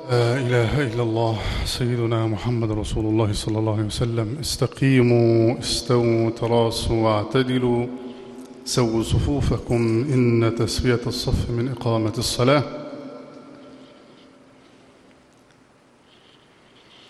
لا إله إلا الله سيدنا محمد رسول الله صلى الله عليه وسلم. استقيموا استووا تراصوا واعتدلوا سووا صفوفكم إن تسوية الصف من إقامة الصلاة.